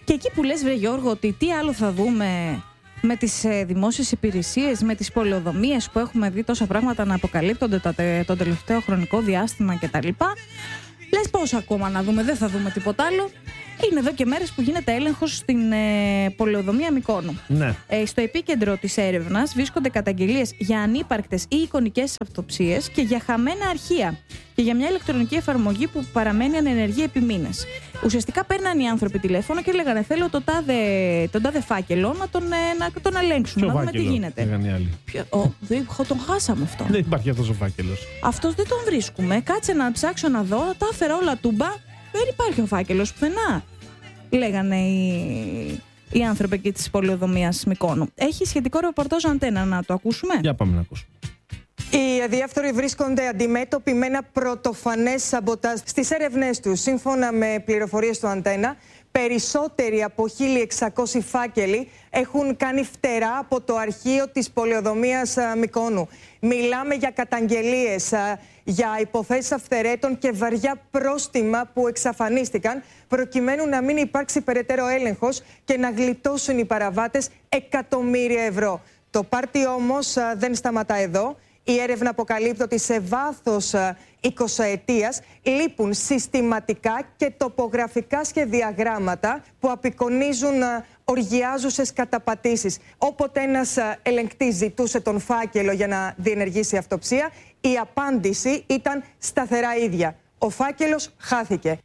Και εκεί που λες, βρε Γιώργο, ότι τι άλλο θα δούμε με τις δημόσιες υπηρεσίες, με τις πολεοδομίες που έχουμε δει τόσα πράγματα να αποκαλύπτονται το τελευταίο χρονικό διάστημα κτλ. Λες πώς ακόμα να δούμε, δεν θα δούμε τίποτα άλλο. Είναι εδώ και μέρες που γίνεται έλεγχος στην πολεοδομία Μυκόνου. Ναι. Στο επίκεντρο της έρευνας βρίσκονται καταγγελίες για ανύπαρκτες ή εικονικές αυτοψίες και για χαμένα αρχεία και για μια ηλεκτρονική εφαρμογή που παραμένει ανενεργή επί μήνες. Ουσιαστικά παίρναν οι άνθρωποι τηλέφωνο και λέγανε: θέλω τον τάδε φάκελο να τον ελέγξουμε, να δούμε τι γίνεται. Τον χάσαμε αυτό. Δεν υπάρχει αυτός ο φάκελος. Αυτός δεν τον βρίσκουμε. Κάτσε να ψάξω να δω. Τα έφερα όλα τούμπα. Δεν υπάρχει ο φάκελος πουθενά. Λέγανε οι άνθρωποι εκεί της πολεοδομίας Μυκόνου. Έχει σχετικό ρεπορτάζ Αντένα, να το ακούσουμε. Για πάμε να ακούσουμε. Οι αδιάφθοροι βρίσκονται αντιμέτωποι με ένα πρωτοφανές σαμποτάζ στις έρευνές τους. Σύμφωνα με πληροφορίες του Αντένα, περισσότεροι από 1.600 φάκελοι έχουν κάνει φτερά από το αρχείο της πολεοδομίας Μυκόνου. Μιλάμε για καταγγελίες, για υποθέσεις αυθαιρέτων και βαριά πρόστιμα που εξαφανίστηκαν προκειμένου να μην υπάρξει περαιτέρω έλεγχος και να γλιτώσουν οι παραβάτες εκατομμύρια ευρώ. Το πάρτι όμως δεν σταματά εδώ. Η έρευνα αποκαλύπτει ότι σε βάθος 20ετίας λείπουν συστηματικά και τοπογραφικά σχεδιαγράμματα που απεικονίζουν οργιάζουσες καταπατήσεις. Όποτε ένας ελεγκτής ζητούσε τον φάκελο για να διενεργήσει αυτοψία, η απάντηση ήταν σταθερά ίδια. Ο φάκελος χάθηκε.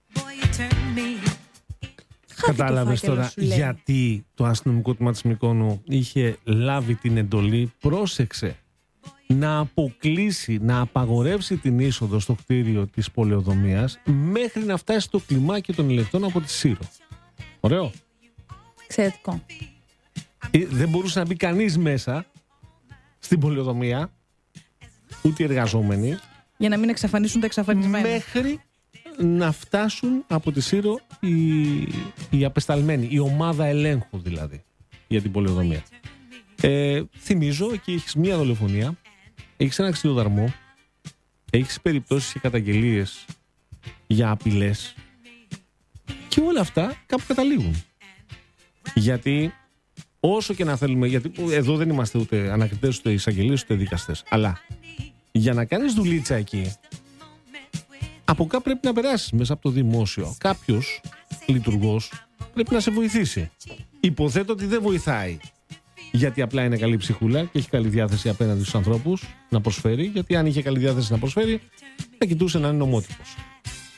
Κατάλαβες τώρα γιατί το αστυνομικό τμήμα της Μυκόνου είχε λάβει την εντολή, πρόσεξε, να αποκλείσει, να απαγορεύσει την είσοδο στο κτίριο της πολεοδομίας μέχρι να φτάσει στο κλιμάκι των ελεκτών από τη Σύρο. Ωραίο. Εξαιρετικό. Δεν μπορούσε να μπει κανείς μέσα στην πολεοδομία, ούτε οι εργαζόμενοι, για να μην εξαφανίσουν τα εξαφανισμένα. Μέχρι να φτάσουν από τη Σύρο οι απεσταλμένοι, η ομάδα ελέγχου δηλαδή για την πολεοδομία. Θυμίζω, εκεί έχεις μία δολοφονία, έχεις ένα ξυλοδαρμό, έχεις περιπτώσεις και καταγγελίες για απειλές και όλα αυτά κάπου καταλήγουν. Γιατί όσο και να θέλουμε, γιατί εδώ δεν είμαστε ούτε ανακριτές, ούτε εισαγγελίες, ούτε δικαστές, αλλά για να κάνεις δουλίτσα εκεί, από κάπου πρέπει να περάσεις μέσα από το δημόσιο. Κάποιος λειτουργός πρέπει να σε βοηθήσει. Υποθέτω ότι δεν βοηθάει, γιατί απλά είναι καλή ψυχούλα και έχει καλή διάθεση απέναντι στους ανθρώπους να προσφέρει. Γιατί αν είχε καλή διάθεση να προσφέρει, θα κοιτούσε να είναι ομότυπος.